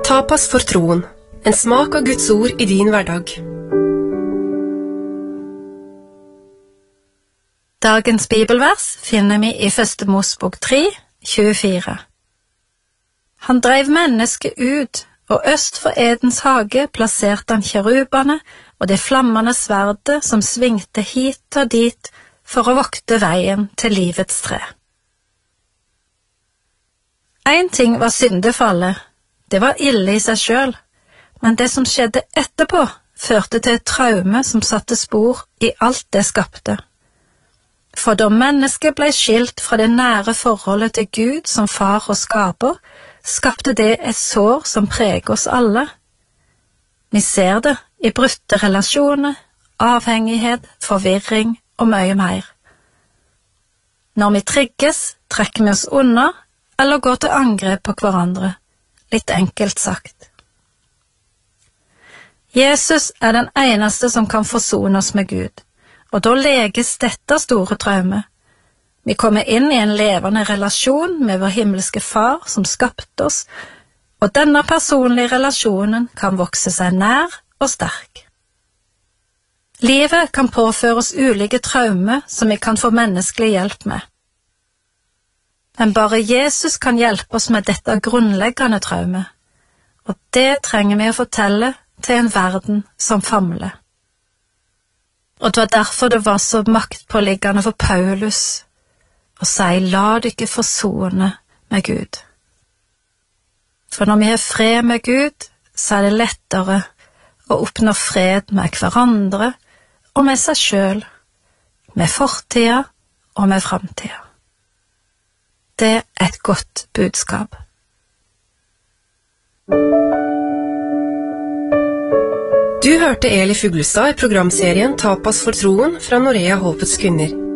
Tapas for troen. En smak av Guds ord i din hverdag. Dagens bibelvers finner vi i 1. Mosebok 3, 24. Han drev mennesket ut, og øst for Edens hage plasserte han kjerubene og det flammende sverdet som svingte hit og dit for å vokte veien til livets tre. En ting var syndefallet. Det var ille i seg selv, men det som skjedde etterpå førte til et traume som satte spor i alt det skapte. For da mennesket ble skilt fra det nære forholdet til Gud som far og skaper, skapte det et sår som preger oss alle. Vi ser det i brutte relasjoner, avhengighet, forvirring og mye mer. Når vi trigges, trekker vi oss unna eller går til angrep på hverandre. Litt enkelt sagt. Jesus er den eneste som kan forsone oss med Gud, og da leges dette store traumet. Vi kommer inn i en levende relasjon med vår himmelske far som skapte oss, og denne personlige relasjonen kan vokse seg nær og sterk. Livet kan påføre oss ulike traumer som vi kan få menneskelig hjelp med. Men bare Jesus kan hjelpe oss med dette grunnleggende traumet, og det trenger vi å fortelle til en verden som famler. Og det var derfor det var så maktpåliggende for Paulus å si, la dere forsone med Gud. For når vi har fred med Gud, så er det lettere å oppnå fred med hverandre og med seg selv, med fortida og med framtida. Det er et godt budskap. Du hørte Eli Fuglestad i programserien Tapas for troen fra Norea Håpets kvinner.